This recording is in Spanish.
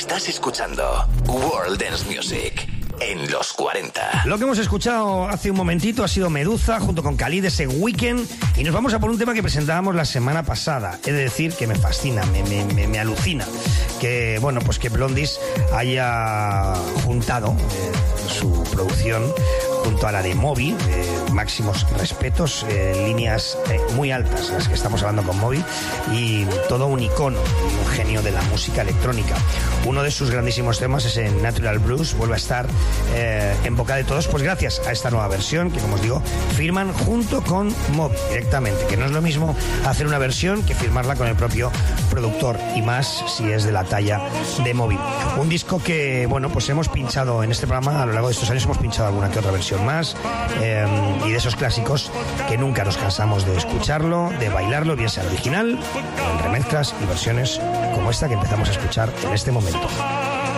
Estás escuchando World Dance Music en los 40. Lo que hemos escuchado hace un momentito ha sido Meduza junto con Khalid, ese Weekend, y nos vamos a por un tema que presentábamos la semana pasada. He de decir que me fascina, me alucina que, bueno, pues que Blondies haya juntado su producción junto a la de Moby, máximos respetos, líneas muy altas las que estamos hablando con Moby, y todo un icono y un genio de la música electrónica. Uno de sus grandísimos temas es en Natural Blues, vuelve a estar en boca de todos, pues gracias a esta nueva versión que, como os digo, firman junto con Moby directamente, que no es lo mismo hacer una versión que firmarla con el propio productor, y más si es de la talla de Moby. Un disco que, bueno, pues hemos pinchado en este programa a lo largo de estos años, hemos pinchado alguna que otra versión más, y de esos clásicos que nunca nos cansamos de escucharlo, de bailarlo, bien sea el original, en remezclas y versiones como esta que empezamos a escuchar en este momento.